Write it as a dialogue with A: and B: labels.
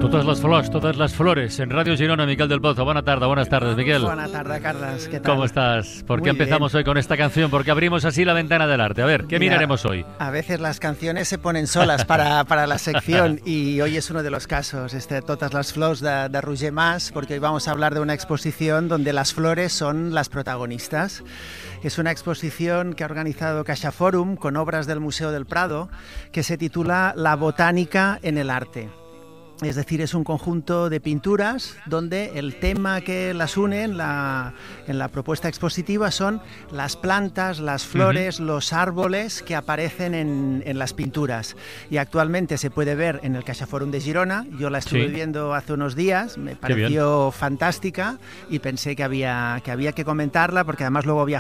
A: Totes les flores, en Radio Girona, Miquel del Pozo. Buenas tardes, Miquel.
B: Buenas tardes, Carlos. ¿Qué tal?
A: ¿Cómo estás? ¿Por qué
B: Muy
A: empezamos
B: bien.
A: hoy con esta canción? ¿Por qué abrimos así la ventana del arte? A ver, ¿qué
B: Mira,
A: miraremos hoy?
B: A veces las canciones se ponen solas para la sección y hoy es uno de los casos, Totes les flors de Roger Mas, porque hoy vamos a hablar de una exposición donde las flores son las protagonistas. Es una exposición que ha organizado CaixaForum con obras del Museo del Prado que se titula La botánica en el arte. Es decir, es un conjunto de pinturas donde el tema que las une en la propuesta expositiva son las plantas, las flores, los árboles que aparecen en las pinturas. Y actualmente se puede ver en el CaixaForum de Girona. Yo la estuve viendo hace unos días, me pareció fantástica y pensé que había que comentarla porque además luego viajé